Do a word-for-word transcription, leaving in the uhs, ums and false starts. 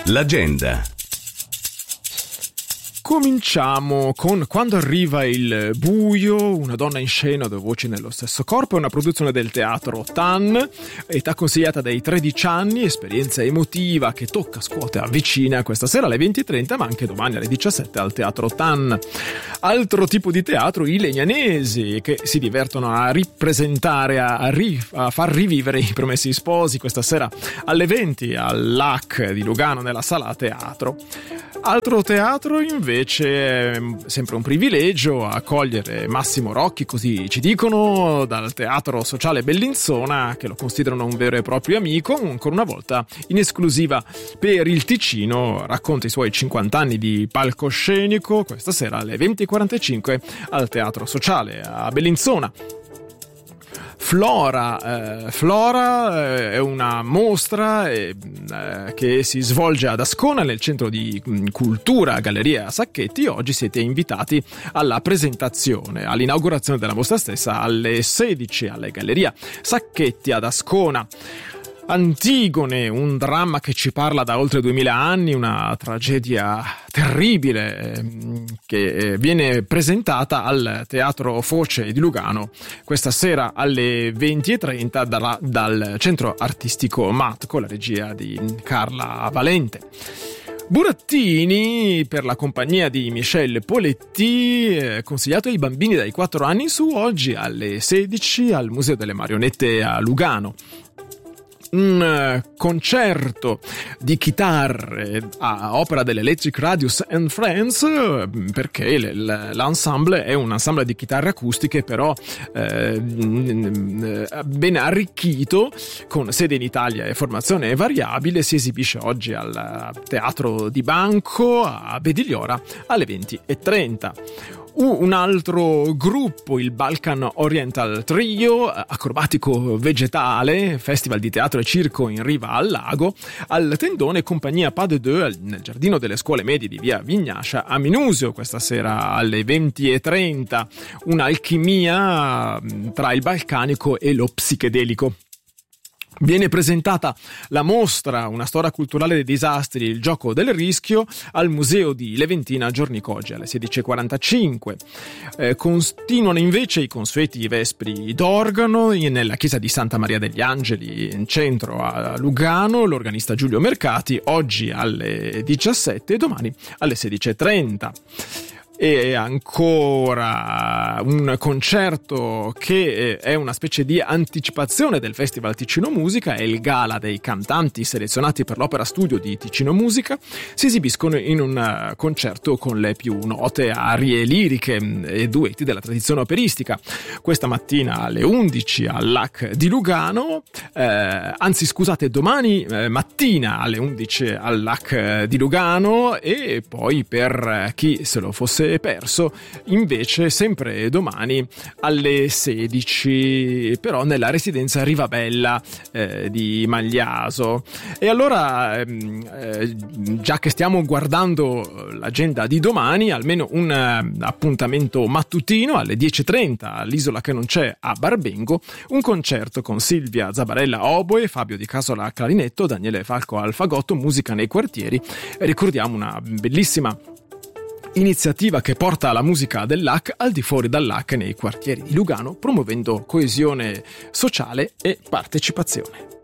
L'agenda. Cominciamo con Quando arriva il buio, una donna in scena, due voci nello stesso corpo, è una produzione del teatro Tan, età consigliata dai tredici anni, esperienza emotiva che tocca, scuote, avvicina questa sera alle venti e trenta, ma anche domani alle diciassette al teatro Tan. Altro tipo di teatro, i Legnanesi, che si divertono a ripresentare, a, ri, a far rivivere i Promessi Sposi questa sera alle venti all'A C di Lugano nella sala teatro. Altro teatro invece è sempre un privilegio accogliere Massimo Rocchi, così ci dicono, dal Teatro Sociale Bellinzona, che lo considerano un vero e proprio amico. Ancora una volta in esclusiva per il Ticino racconta i suoi cinquanta anni di palcoscenico questa sera alle venti e quarantacinque al Teatro Sociale a Bellinzona. Flora, eh, Flora eh, è una mostra eh, che si svolge ad Ascona nel centro di cultura Galleria Sacchetti. Oggi siete invitati alla presentazione, all'inaugurazione della mostra stessa alle sedici alle Galleria Sacchetti ad Ascona. Antigone, un dramma che ci parla da oltre duemila anni, una tragedia terribile eh, che eh, viene presentata al Teatro Foce di Lugano questa sera alle venti e trenta dalla, dal Centro Artistico M A T con la regia di Carla Valente. Burattini, per la compagnia di Michel Poletti, eh, consigliato ai bambini dai quattro anni in su, oggi alle sedici al Museo delle Marionette a Lugano. Un concerto di chitarre a opera dell'Electric Radius and Friends, perché l'ensemble è un ensemble di chitarre acustiche, però eh, ben arricchito, con sede in Italia e formazione variabile. Si esibisce oggi al Teatro di Banco a Bedigliora alle venti e trenta. Un altro gruppo, il Balkan Oriental Trio, acrobatico vegetale, festival di teatro e circo in riva al lago, al tendone compagnia Pas de Deux nel giardino delle scuole medie di via Vignascia a Minusio questa sera alle venti e trenta. Un'alchimia tra il balcanico e lo psichedelico. Viene presentata la mostra Una storia culturale dei disastri, il gioco del rischio, al Museo di Leventina Giornicogi alle sedici e quarantacinque. Eh, continuano invece i consueti vespri d'organo nella chiesa di Santa Maria degli Angeli in centro a Lugano, l'organista Giulio Mercati, oggi alle diciassette e domani alle sedici e trenta. E ancora un concerto che è una specie di anticipazione del Festival Ticino Musica, è il gala dei cantanti selezionati per l'opera studio di Ticino Musica. Si esibiscono in un concerto con le più note arie liriche e duetti della tradizione operistica. Questa mattina alle undici all'A C di Lugano, eh, anzi scusate, domani eh, mattina alle undici all'A C di Lugano, e poi per chi se lo fosse perso invece sempre domani alle sedici, però nella residenza Rivabella eh, di Magliaso. E allora eh, già che stiamo guardando l'agenda di domani, almeno un eh, appuntamento mattutino alle dieci e trenta all'Isola che non c'è a Barbengo, un concerto con Silvia Zabarella oboe, Fabio Di Casola clarinetto, Daniele Falco al fagotto, musica nei quartieri. E ricordiamo una bellissima iniziativa che porta la musica dell'A C al di fuori dall'A C nei quartieri di Lugano, promuovendo coesione sociale e partecipazione.